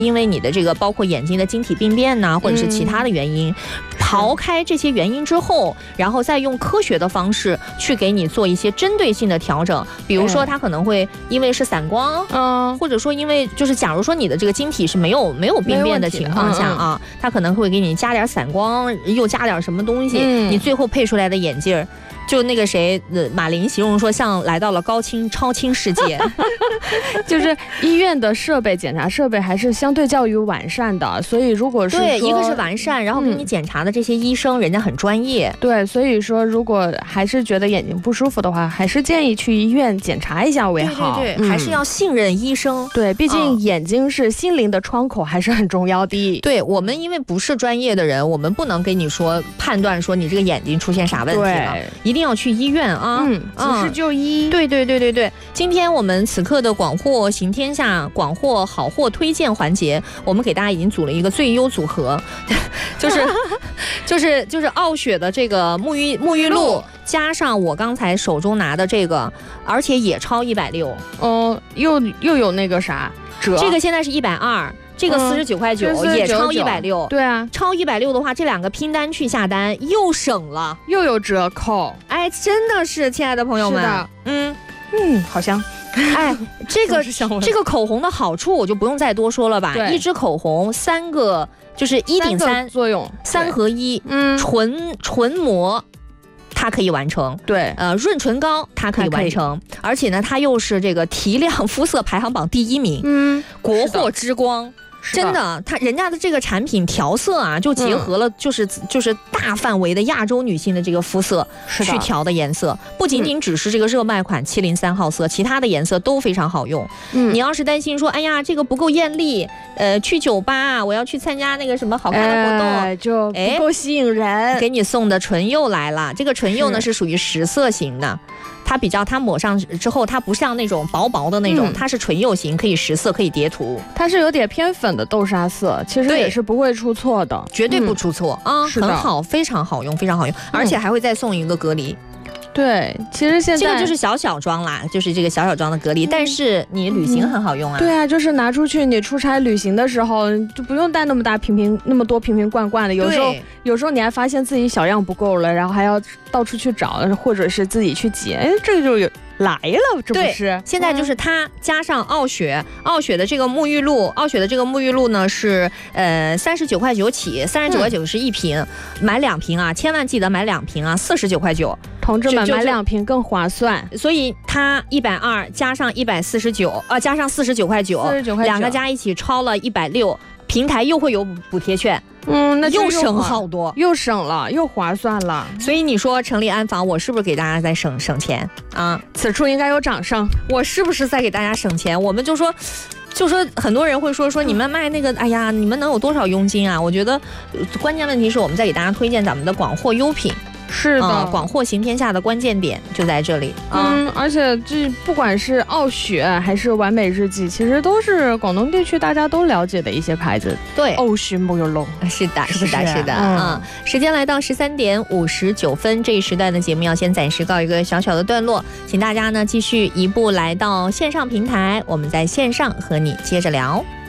因为你的这个包括眼睛的晶体病变呐，或者是其他的原因，刨开这些原因之后，然后再用科学的方式去给你做一些针对性的调整。比如说，它可能会因为是散光，或者说因为就是假如说你的这个晶体是没有病变的情况下啊，它可能会给你加点散光，又加点什么东西，你最后配出来的眼镜就那个谁，马林形容说像来到了超清世界。 就是医院的检查设备还是相对较于完善的，所以如果是对，一个是完善，然后给你检查的这些医生，人家很专业。 对，所以说如果还是觉得眼睛不舒服的话，还是建议去医院检查一下为好。 对，还是要信任医生。 对，毕竟眼睛是心灵的窗口，还是很重要的。 对，我们因为不是专业的人，我们不能给你说判断说你这个眼睛出现啥问题了，一定要去医院啊。 及时就医。 对。今天我们此刻的广货行天下广货好货推荐环节，我们给大家已经组了一个最优组合，就是傲雪的这个沐浴露，加上我刚才手中拿的这个，而且也超160。 又有那个啥折， 这个现在是120。这个49.9块，也超160。 对啊， 超160的话，这两个拼单去下单又省了， 又有折扣。 哎，真的是，亲爱的朋友们， 好香。 哎，这个口红的好处我就不用再多说了吧。一支口红3个就是1顶3 作用 ，3合1，唇膜。它可以完成， 对， 润唇膏它可以完成，而且呢，它又是这个提亮肤色排行榜第1名，国货之光。真的，人家的这个产品调色啊，就结合了就是大范围的亚洲女性的这个肤色去调的颜色，不仅仅只是这个热卖款703号色，其他的颜色都非常好用。你要是担心说，哎呀，这个不够艳丽，去酒吧我要去参加那个什么好看的活动， 就不够吸引人， 给你送的唇釉来了。这个唇釉呢是属于实色型的。它抹上之后，它不像那种薄薄的那种，它是唇釉型，可以实色，可以叠涂。 它是有点偏粉的豆沙色，其实也是不会出错的， 绝对不出错啊，很好，非常好用，非常好用，而且还会再送一个隔离。 对，其实现在这个就是小装啦，就是这个小装的隔离，但是你旅行很好用啊。 对啊，就是拿出去你出差旅行的时候，就不用带那么多瓶瓶罐罐的。有时候你还发现自己小样不够了，然后还要到处去找，或者是自己去挤。哎，这个就来了，这不是？ 现在就是它加上傲雪的这个沐浴露，呢是39.9块起，39.9块是1瓶，买2瓶啊，千万记得买2瓶啊，49.9块。 同志们，买2瓶更划算， 所以它120加上149，加上49.9块，49.9，两个加一起超了160，平台又会有补贴券。 那又省好多， 又省了，又划算了。 所以你说成立安防，我是不是给大家在省钱啊？ 此处应该有掌声。 我是不是在给大家省钱？我们就说很多人会说你们卖那个，哎呀，你们能有多少佣金啊？我觉得关键问题是我们在给大家推荐咱们的广货优品。 是的， 广货行天下的关键点就在这里。 而且这不管是傲雪还是完美日记，其实都是广东地区大家都了解的一些牌子。 对， 傲雪沐浴露， 是的。时间来到13点59分，这一时段的节目要先暂时告一个小小的段落，请大家呢继续移步来到线上平台，我们在线上和你接着聊。